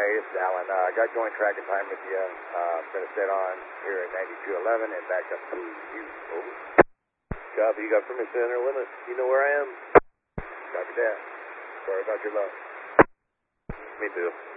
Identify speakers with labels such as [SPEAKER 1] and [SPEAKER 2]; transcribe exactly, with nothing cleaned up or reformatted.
[SPEAKER 1] Hey, it's Alan. I uh, got going tracking time with you. Uh, I'm going to set on here at ninety-two eleven and back up to you. Over.
[SPEAKER 2] Copy. You got permission to enter limit. You know where I am?
[SPEAKER 1] Copy that. Sorry about your luck.
[SPEAKER 2] Me too.